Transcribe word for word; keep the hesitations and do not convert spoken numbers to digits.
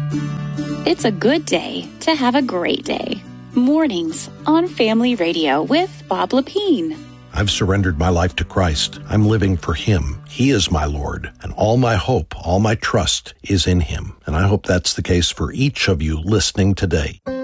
It's a good day to have a great day. Mornings on Family Radio with Bob Lepine. I've surrendered my life to Christ. I'm living for Him. He is my Lord, and all my hope, all my trust is in Him. And I hope that's the case for each of you listening today.